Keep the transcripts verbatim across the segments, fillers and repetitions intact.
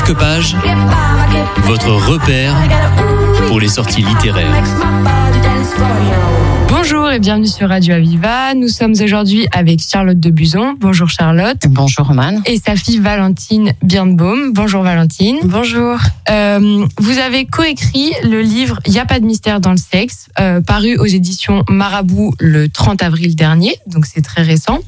Marque-Page, votre repère pour les sorties littéraires. Bonjour et bienvenue sur Radio Aviva. Nous sommes aujourd'hui avec Charlotte de Buson. Bonjour Charlotte. Bonjour Romane. Et sa fille Valentine Birnbaum. Bonjour Valentine. Bonjour. Euh, vous avez coécrit le livre « Y a pas de mystère dans le sexe euh, », paru aux éditions Marabout le trente avril dernier, donc c'est très récent.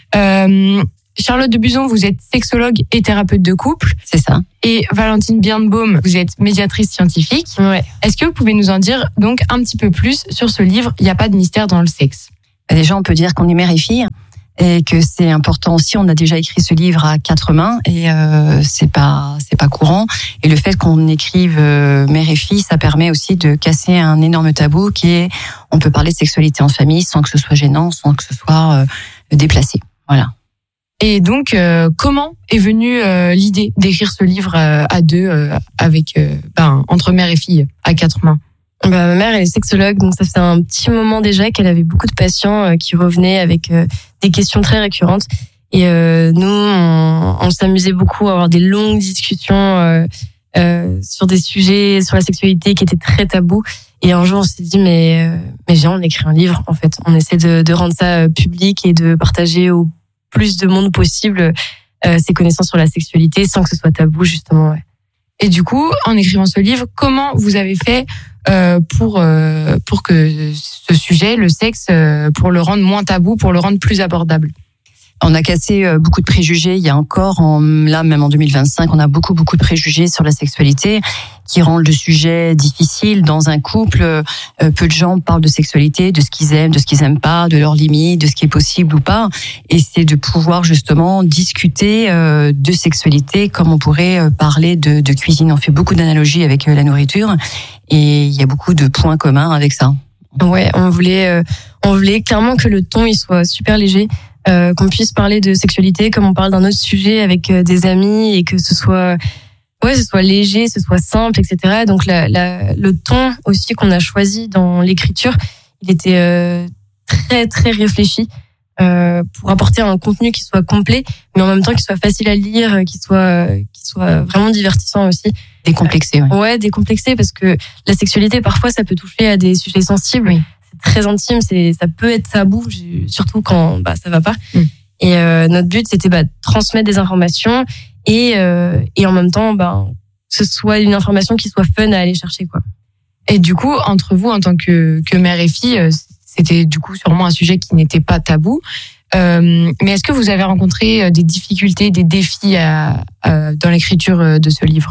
Euh, Charlotte de Buson, vous êtes sexologue et thérapeute de couple. C'est ça. Et Valentine Birnbaum, vous êtes médiatrice scientifique. Ouais. Est-ce que vous pouvez nous en dire donc un petit peu plus sur ce livre « Il n'y a pas de mystère dans le sexe ». Déjà, on peut dire qu'on est mère et fille et que c'est important aussi. On a déjà écrit ce livre à quatre mains et euh, c'est pas c'est pas courant. Et le fait qu'on écrive euh, mère et fille, ça permet aussi de casser un énorme tabou qui est on peut parler de sexualité en famille sans que ce soit gênant, sans que ce soit euh, déplacé. Voilà. Et donc, euh, comment est venue euh, l'idée d'écrire ce livre euh, à deux, euh, avec euh, ben, entre mère et fille, à quatre mains? Bah, ma mère, elle est sexologue, donc ça fait un petit moment déjà qu'elle avait beaucoup de patients euh, qui revenaient avec euh, des questions très récurrentes. Et euh, nous, on, on s'amusait beaucoup à avoir des longues discussions euh, euh, sur des sujets, sur la sexualité qui étaient très tabous. Et un jour, on s'est dit, mais, euh, mais viens, on écrit un livre, en fait. On essaie de, de rendre ça public et de partager au plus de monde possible euh, ses connaissances sur la sexualité sans que ce soit tabou, justement. Ouais. Et du coup, en écrivant ce livre, comment vous avez fait euh, pour euh, pour que ce sujet, le sexe, euh, pour le rendre moins tabou, pour le rendre plus abordable? On a cassé beaucoup de préjugés. Il y a encore, en, là même en deux mille vingt-cinq, on a beaucoup beaucoup de préjugés sur la sexualité qui rendent le sujet difficile dans un couple. Euh, peu de gens parlent de sexualité, de ce qu'ils aiment, de ce qu'ils aiment pas, de leurs limites, de ce qui est possible ou pas. Et c'est de pouvoir justement discuter euh, de sexualité comme on pourrait euh, parler de, de cuisine. On fait beaucoup d'analogies avec euh, la nourriture et il y a beaucoup de points communs avec ça. Ouais, on voulait, euh, on voulait clairement que le ton il soit super léger. Euh, qu'on puisse parler de sexualité comme on parle d'un autre sujet avec euh, des amis et que ce soit ouais ce soit léger, ce soit simple, et cetera. Donc la, la, le ton aussi qu'on a choisi dans l'écriture, il était euh, très très réfléchi euh, pour apporter un contenu qui soit complet, mais en même temps qui soit facile à lire, qui soit qui soit vraiment divertissant aussi. Décomplexé, ouais. Ouais, décomplexé parce que la sexualité parfois ça peut toucher à des sujets sensibles. Oui. Très intime, c'est ça peut être tabou, surtout quand bah ça va pas. Mm. Et euh, notre but c'était bah, de transmettre des informations et euh, et en même temps bah que ce soit une information qui soit fun à aller chercher quoi. Et du coup entre vous en tant que que mère et fille, c'était du coup sûrement un sujet qui n'était pas tabou. Euh, mais est-ce que vous avez rencontré des difficultés, des défis à, à, dans l'écriture de ce livre?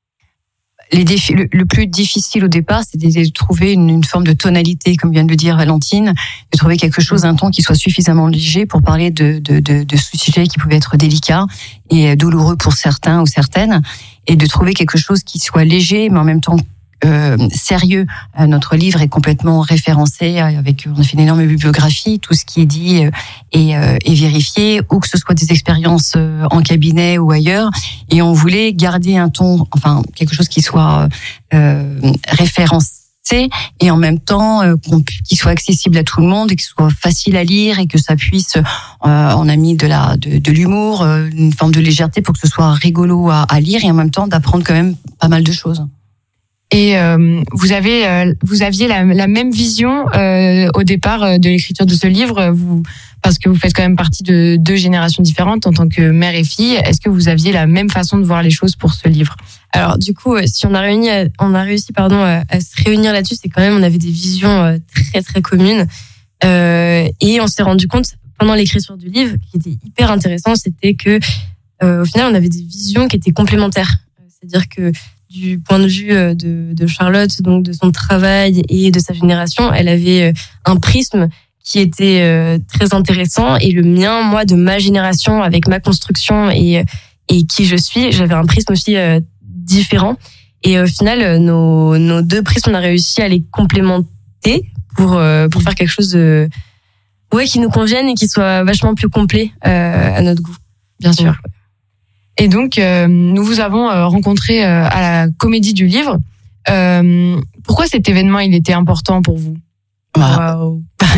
Les défis, le, le plus difficile au départ, c'était de trouver une, une forme de tonalité, comme vient de le dire Valentine, de trouver quelque chose, un ton qui soit suffisamment léger pour parler de, de, de, de ce sujet qui pouvait être délicat et douloureux pour certains ou certaines, et de trouver quelque chose qui soit léger, mais en même temps euh, sérieux. Notre livre est complètement référencé, avec on a fait une énorme bibliographie, tout ce qui est dit est, est vérifié, ou que ce soit des expériences en cabinet ou ailleurs, et on voulait garder un ton, enfin quelque chose qui soit euh, référencé et en même temps euh, qui soit accessible à tout le monde et qui soit facile à lire et que ça puisse, euh, on a mis de la de, de l'humour, euh, une forme de légèreté pour que ce soit rigolo à, à lire et en même temps d'apprendre quand même pas mal de choses. Et euh, vous avez, euh, vous aviez la, la même vision euh, au départ euh, de l'écriture de ce livre, vous, parce que vous faites quand même partie de deux générations différentes en tant que mère et fille. Est-ce que vous aviez la même façon de voir les choses pour ce livre? Alors du coup, si on a réuni, on a réussi, pardon, à, à se réunir là-dessus, c'est quand même on avait des visions très très communes euh, et on s'est rendu compte pendant l'écriture du livre, qui était hyper intéressant, c'était que euh, au final on avait des visions qui étaient complémentaires. C'est-à-dire que du point de vue de, de Charlotte, donc de son travail et de sa génération, elle avait un prisme qui était très intéressant, et le mien, moi, de ma génération, avec ma construction et, et qui je suis, j'avais un prisme aussi différent. Et au final, nos, nos deux prismes, on a réussi à les complémenter pour, pour faire quelque chose de, ouais, qui nous convienne et qui soit vachement plus complet euh, à notre goût, bien sûr. Ouais. Et donc, euh, nous vous avons euh, rencontré euh, à la Comédie du Livre. Euh, pourquoi cet événement, il était important pour vous? Wow.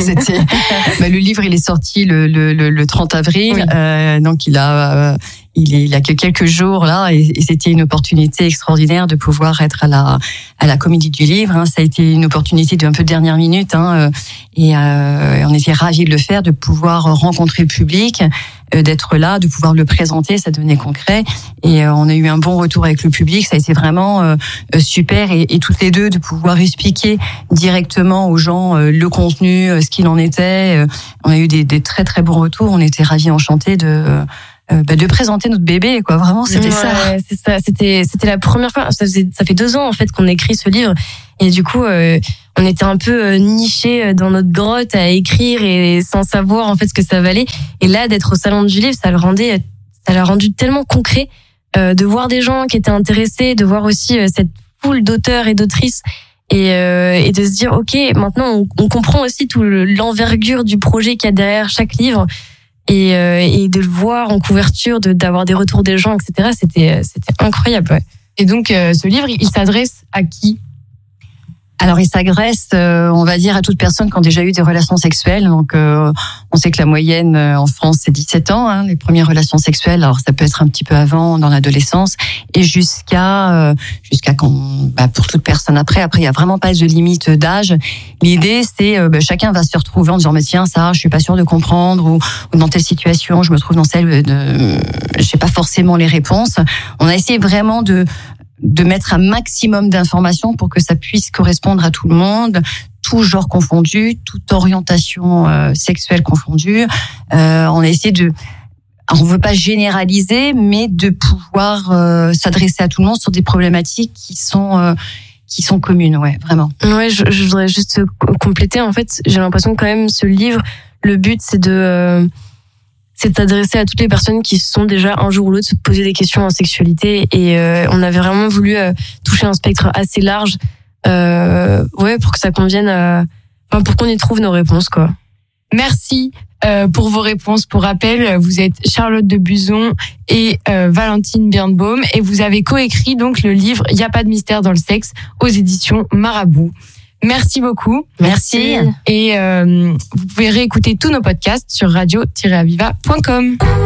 C'était bah, le livre, il est sorti le le le, le trente avril, oui. euh, donc il a euh, il est il a que quelques jours là, et, et c'était une opportunité extraordinaire de pouvoir être à la à la Comédie du Livre. Hein. Ça a été une opportunité de un peu de dernière minute, hein, et euh, on était ravis de le faire, de pouvoir rencontrer le public, euh, d'être là, de pouvoir le présenter, ça devenait concret, et euh, on a eu un bon retour avec le public. Ça a été vraiment euh, super, et, et toutes les deux de pouvoir expliquer directement aux gens euh, le contenu, euh, ce qu'il en était. Euh, on a eu des, des très très bons retours. On était ravis, enchantés de euh, bah, de présenter notre bébé, quoi. Vraiment, c'était ouais, ça. C'est ça. C'était c'était la première fois. Ça faisait ça fait deux ans en fait qu'on écrit ce livre, et du coup, euh, on était un peu euh, nichés dans notre grotte à écrire et sans savoir en fait ce que ça valait. Et là, d'être au salon du livre, ça le rendait, ça l'a rendu tellement concret, euh, de voir des gens qui étaient intéressés, de voir aussi euh, cette foule d'auteurs et d'autrices. Et, euh, et de se dire, ok, maintenant on, on comprend aussi tout le, l'envergure du projet qu'il y a derrière chaque livre, et, euh, et de le voir en couverture, de d'avoir des retours des gens, et cetera. C'était c'était incroyable. Ouais. Et donc euh, ce livre, il s'adresse à qui ? Alors, il s'agresse, euh, on va dire, à toute personne qui a déjà eu des relations sexuelles. Donc, euh, on sait que la moyenne euh, en France, c'est dix-sept ans, hein, les premières relations sexuelles. Alors, ça peut être un petit peu avant, dans l'adolescence, et jusqu'à euh, jusqu'à quand, bah, pour toute personne après. Après, il y a vraiment pas de limite d'âge. L'idée, c'est euh, bah, chacun va se retrouver en disant, mais tiens, ça, je suis pas sûr de comprendre, ou, ou dans telle situation, je me trouve dans celle de, j'ai pas forcément les réponses. On a essayé vraiment de de mettre un maximum d'informations pour que ça puisse correspondre à tout le monde, tout genre confondu, toute orientation euh, sexuelle confondue. Euh, on a essayé de, on veut pas généraliser, mais de pouvoir euh, s'adresser à tout le monde sur des problématiques qui sont euh, qui sont communes, ouais, vraiment. Ouais, je, je voudrais juste compléter. En fait, j'ai l'impression quand même ce livre, le but c'est de euh, c'est de s'adresser à toutes les personnes qui se sont déjà un jour ou l'autre se poser des questions en sexualité, et euh, on avait vraiment voulu euh, toucher un spectre assez large, euh, ouais, pour que ça convienne, à, enfin, pour qu'on y trouve nos réponses, quoi. Merci euh, pour vos réponses. Pour rappel, vous êtes Charlotte de Buzon et euh, Valentine Birnbaum, et vous avez coécrit donc le livre Il y a pas de mystère dans le sexe aux éditions Marabout. Merci beaucoup. Merci. Et euh, vous pouvez réécouter tous nos podcasts sur radio tiret aviva point com.